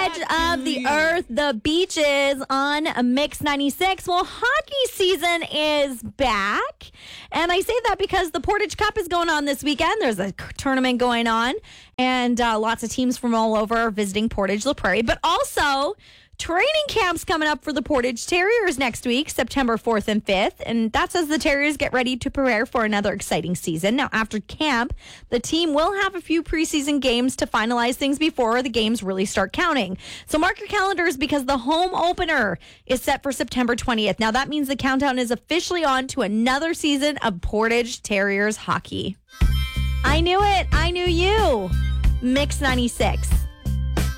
edge of the earth, the beaches on Mix 96. Well, hockey season is back. And I say that because the Portage Cup is going on this weekend. There's a tournament going on, and lots of teams from all over are visiting Portage La Prairie. But also, training camps coming up for the Portage Terriers next week, September 4th and 5th. And that's as the Terriers get ready to prepare for another exciting season. Now, after camp, the team will have a few preseason games to finalize things before the games really start counting. So mark your calendars because the home opener is set for September 20th. Now, that means the countdown is officially on to another season of Portage Terriers hockey. I knew it. I knew you. Mix 96.